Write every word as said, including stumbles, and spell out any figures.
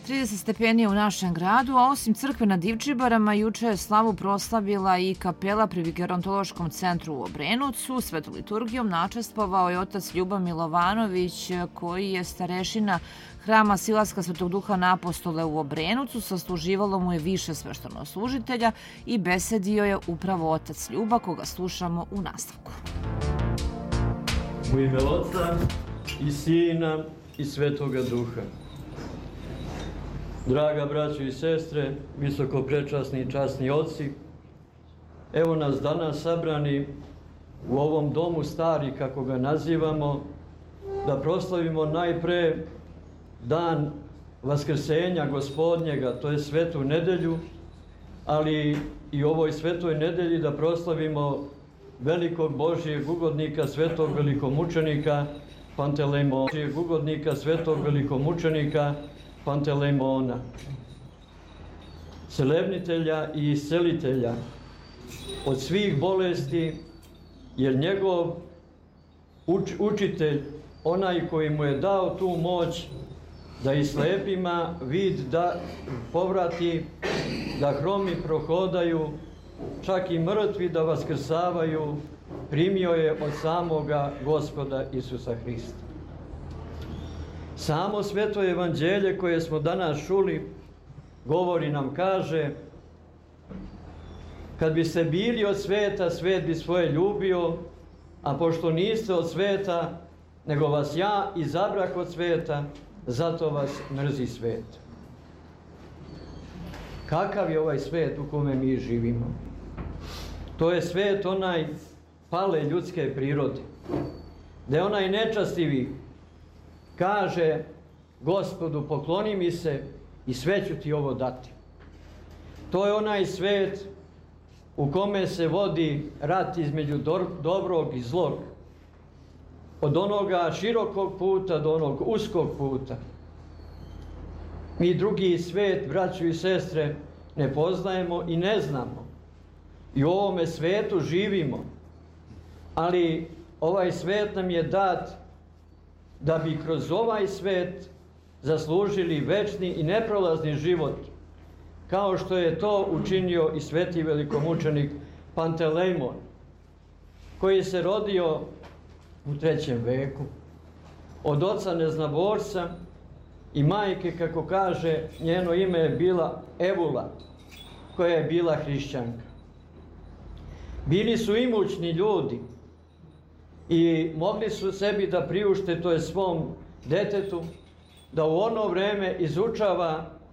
trideset stepeni u našem gradu, a osim crkve na Divčibarama, juče je slavu proslavila i kapela pri Gerontološkom centru u Obrenovcu. Svetu liturgijom načestvovao je otac Ljuba Milovanović, koji je starešina Hrama Silaska Svetog Duha na Apostole u Obrenovcu. Sasluživalo mu je više sveštenoslužitelja i besedio je upravo otac Ljuba, koga slušamo u nastavku. U ime Oca i Sina i Svetoga Duha. Draga braćo i sestre, visoko prečasni i časni oci, evo nas danas sabrani u ovom domu stari, kako ga nazivamo, da proslavimo najpre dan Vaskrsenja Gospodnjega, to je Svetu nedelju, ali i ovoj Svetoj nedelji da proslavimo velikog Božijeg ugodnika, svetog velikomučenika Pantelejmona, ugodnika svetog velikomučenika Pantelejmona, celebnitelja i iscelitelja od svih bolesti, jer njegov uč, učitelj, onaj koji mu je dao tu moć da i slepima vid da povrati, da hromi prohodaju, čak i mrtvi da vaskrsavaju, primio je od samoga Gospoda Isusa Hrista. Samo Sveto evanđelje koje smo danas čuli govori nam, kaže: kad biste bili od sveta, svet bi svoje ljubio, a pošto niste od sveta, nego vas ja izabrah od sveta, zato vas mrzi svet. Kakav je ovaj svet u kome mi živimo? To je svet onaj pale ljudske prirode, da je onaj nečastivi kaže Gospodu: pokloni mi se i sve ću ti ovo dati. To je onaj svet u kome se vodi rat između dobrog i zlog, od onoga širokog puta do onog uskog puta. Mi drugi svet, braćo i sestre, ne poznajemo i ne znamo. I u ovome svetu živimo, ali ovaj svet nam je dat da bi kroz ovaj svet zaslužili večni i neprolazni život, kao što je to učinio i sveti velikomučenik Pantelejmon, koji se rodio u trećem veku od oca neznaborca i majke, kako kaže, njeno ime je bila Evula, koja je bila hrišćanka. Bili su imućni ljudi i mogli su sebi da priušte, to je svom detetu, da u ono vreme izučava